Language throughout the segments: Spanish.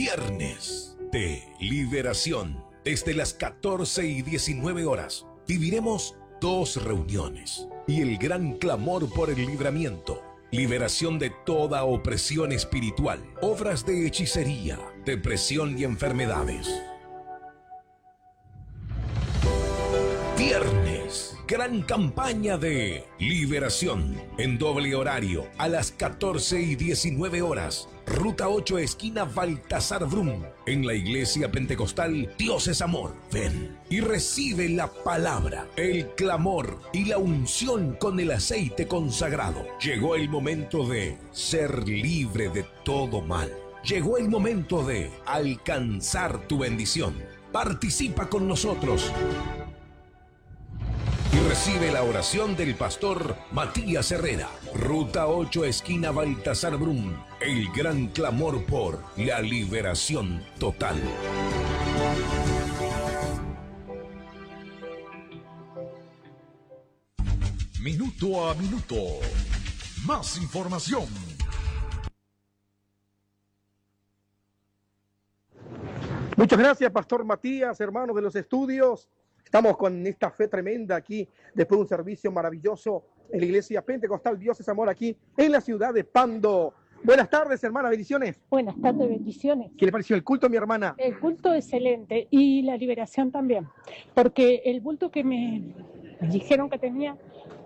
Viernes de liberación. Desde las 14 y 19 horas viviremos 2 reuniones y el gran clamor por el libramiento. Liberación de toda opresión espiritual, obras de hechicería, depresión y enfermedades. Viernes, gran campaña de liberación en doble horario a las 14 y 19 horas. Ruta 8, esquina Baltasar Brum, en la iglesia pentecostal Dios es Amor. Ven y recibe la palabra, el clamor y la unción con el aceite consagrado. Llegó el momento de ser libre de todo mal. Llegó el momento de alcanzar tu bendición. Participa con nosotros y recibe la oración del pastor Matías Herrera. Ruta 8, esquina Baltasar Brum. El gran clamor por la liberación total. Minuto a minuto. Más información. Muchas gracias, Pastor Matías, hermano de los estudios. Estamos con esta fe tremenda aquí, después de un servicio maravilloso en la iglesia pentecostal Dios es Amor, aquí en la ciudad de Pando. Buenas tardes, hermana, bendiciones. Buenas tardes, bendiciones. ¿Qué le pareció el culto, mi hermana? El culto excelente y la liberación también, porque el bulto que me dijeron que tenía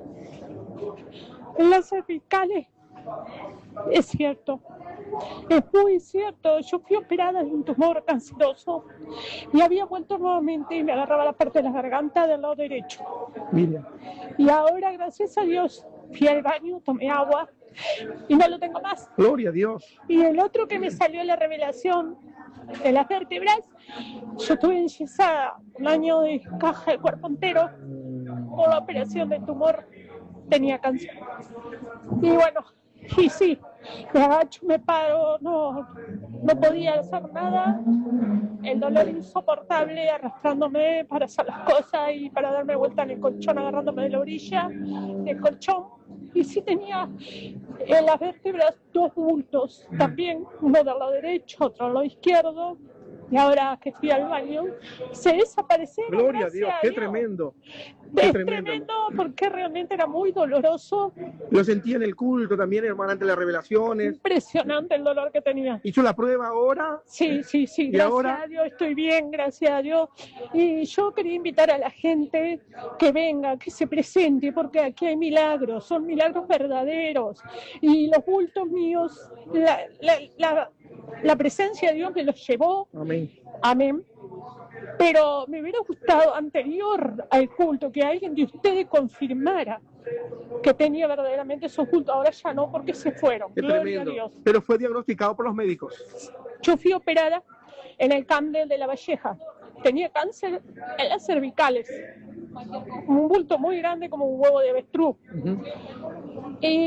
en las cervicales es cierto. Es muy cierto, yo fui operada de un tumor canceroso y había vuelto nuevamente y me agarraba la parte de la garganta del lado derecho. Mira. Y ahora, gracias a Dios, fui al baño, tomé agua y no lo tengo más. Gloria a Dios. Y el otro que me salió la revelación de las vértebras, yo estuve enyesada un año de caja de cuerpo entero por la operación del tumor, tenía cáncer. Y bueno, y sí, me agacho, me paro, no podía hacer nada, el dolor insoportable arrastrándome para hacer las cosas y para darme vuelta en el colchón, agarrándome de la orilla del colchón. Y sí tenía en las vértebras 2 bultos, también uno del lado derecho, otro del lado izquierdo. Y ahora que fui al baño, se desaparecieron. Gloria a Dios, qué tremendo. Es tremendo porque realmente era muy doloroso. Lo sentí en el culto también, hermana, ante las revelaciones. Impresionante el dolor que tenía. ¿Hizo la prueba ahora? Sí. ¿Y Gracias ahora? a Dios estoy bien, gracias a Dios. Y yo quería invitar a la gente que venga, que se presente, porque aquí hay milagros, son milagros verdaderos. Y los bultos míos, la presencia de Dios me los llevó. Amén. Pero me hubiera gustado, anterior al culto, que alguien de ustedes confirmara que tenía verdaderamente esos cultos. Ahora ya no, porque se fueron. Qué Gloria tremendo. a Dios. Pero fue diagnosticado por los médicos. Yo fui operada en el Camden de La Valleja. Tenía cáncer en las cervicales. Un bulto muy grande como un huevo de avestruz. Y